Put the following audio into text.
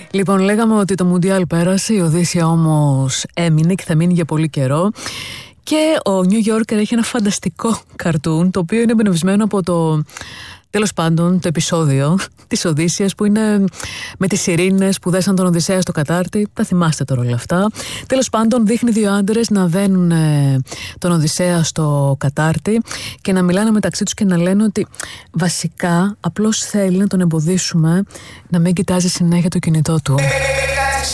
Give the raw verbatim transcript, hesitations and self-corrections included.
Λοιπόν, λέγαμε ότι το Μουντιάλ πέρασε, η Οδύσσια όμως έμεινε και θα μείνει για πολύ καιρό. Και ο New Yorker έχει ένα φανταστικό καρτούν, το οποίο είναι εμπνευσμένο από το, τέλος πάντων, το επεισόδιο της Οδύσσιας, που είναι με τις Σιρήνες που δέσαν τον Οδυσσέα στο κατάρτι. Τα θυμάστε τώρα όλα αυτά. Τέλος πάντων, δείχνει δύο άντρες να δένουν τον Οδυσσέα στο κατάρτι και να μιλάνε μεταξύ τους και να λένε ότι βασικά απλώς θέλει να τον εμποδίσουμε να μην κοιτάζει συνέχεια το κινητό του.